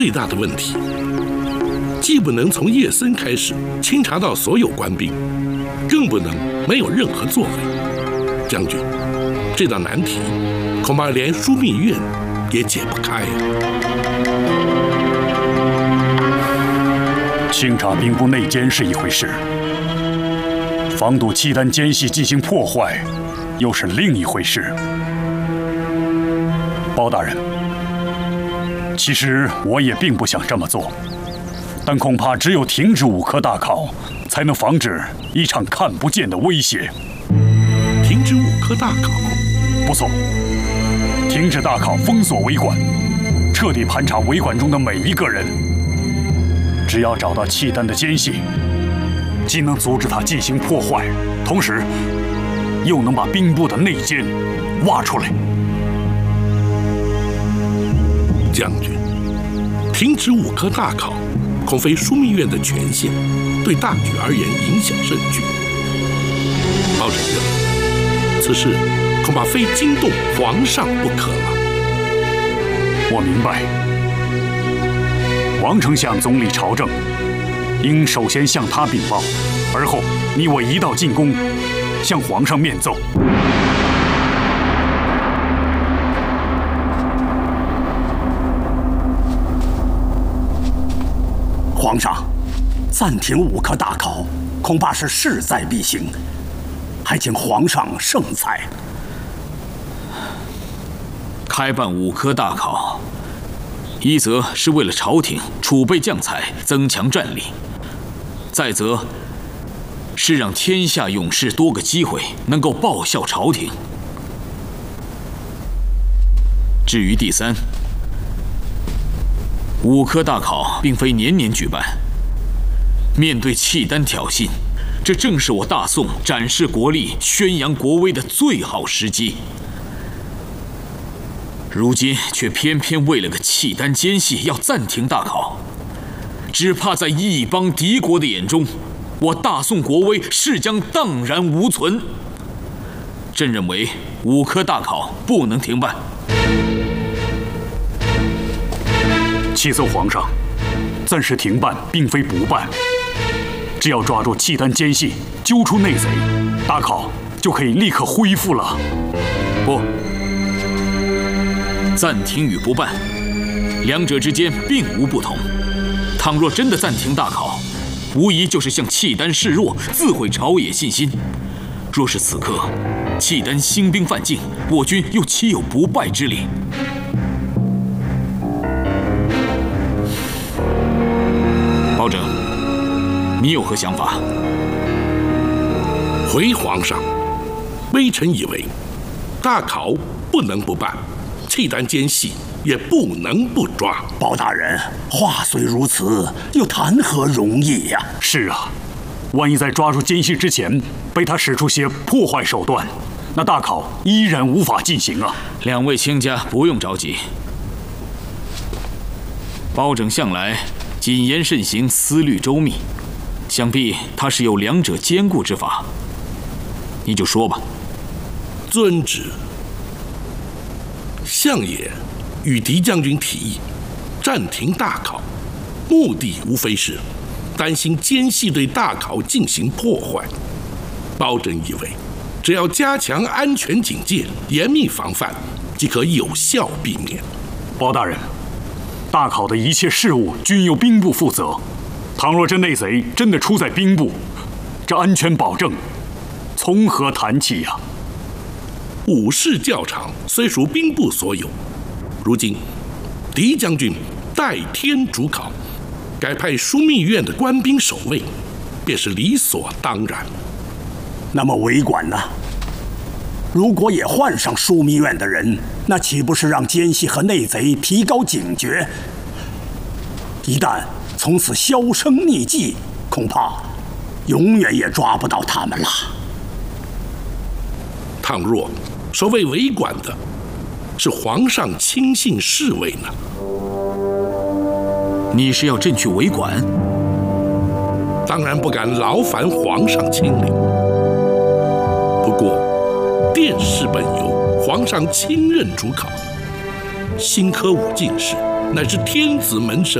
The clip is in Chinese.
最大的问题，既不能从叶森开始清查到所有官兵，更不能没有任何作为。将军，这道难题恐怕连枢密院也解不开啊。 清查兵部内奸是一回事，防堵契丹奸细进行破坏又是另一回事。包大人，其实我也并不想这么做，但恐怕只有停止5科大考，才能防止一场看不见的威胁。 停止5科大考？ 不错，停止大考，封锁维管，彻底盘查维管中的每一个人。只要找到契丹的奸细，既能阻止他进行破坏，同时又能把兵部的内奸挖出来。 将军，停止5科大考，恐非枢密院的权限，对大局而言影响甚巨。包拯认为，此事恐怕非惊动皇上不可了。 我明白，王丞相总理朝政，应首先向他禀报，而后你我一道进宫，向皇上面奏。 皇上，暂停5科大考，恐怕是势在必行，还请皇上圣裁。 开办5科大考，一则是为了朝廷储备将才，增强战力；再则是让天下勇士多个机会能够报效朝廷。至于第3， 5科大考并非年年举办，面对契丹挑衅，这正是我大宋展示国力、宣扬国威的最好时机。如今却偏偏为了个契丹奸细要暂停大考，只怕在异邦敌国的眼中，我大宋国威势将荡然无存。朕认为5科大考不能停办。 启奏皇上，暂时停办并非不办，只要抓住契丹奸细，揪出内贼，大考就可以立刻恢复了。 不，暂停与不办，两者之间并无不同。倘若真的暂停大考，无疑就是向契丹示弱，自毁朝野信心。若是此刻契丹兴兵犯境，我军又岂有不败之理？包拯，你有何想法？ 回皇上，微臣以为，大考不能不办，契丹奸细也不能不抓。 包大人，话虽如此，又谈何容易呀？ 是啊，万一在抓住奸细之前，被他使出些破坏手段，那大考依然无法进行啊。 两位卿家不用着急，包拯向来谨言慎行，思虑周密，想必他是有两者兼顾之法。你就说吧。 遵旨。相爷与狄将军提议暂停大考，目的无非是担心奸细对大考进行破坏。包拯以为，只要加强安全警戒，严密防范，即可有效避免。 包大人，大考的一切事务均由兵部负责，倘若这内贼真的出在兵部，这安全保证从何谈起呀？ 武士教场虽属兵部所有，如今狄将军代天主考，改派枢密院的官兵守卫，便是理所当然。 那么维管呢？如果也换上枢密院的人，那岂不是让奸细和内贼提高警觉？一旦从此销声匿迹，恐怕永远也抓不到他们了。 倘若守卫维管的是皇上亲信侍卫呢？ 你是要朕去维管？ 当然不敢劳烦皇上亲临。不过殿试本由皇上亲任主考，新科武进士乃是天子门生。